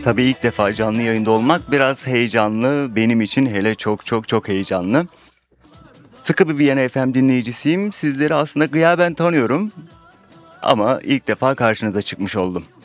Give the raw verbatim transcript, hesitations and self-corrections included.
Tabii ilk defa canlı yayında olmak biraz heyecanlı. Benim için hele çok çok çok heyecanlı. Sıkı bir Viyana F M dinleyicisiyim. Sizleri aslında gıyaben tanıyorum ama ilk defa karşınıza çıkmış oldum.